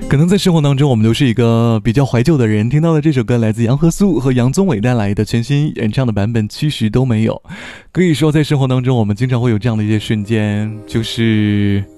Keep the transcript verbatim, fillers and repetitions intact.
可能在生活当中我们都是一个比较怀旧的人，听到的这首歌来自杨和苏和杨宗纬带来的全新演唱的版本其实都没有。可以说在生活当中我们经常会有这样的一些瞬间，就是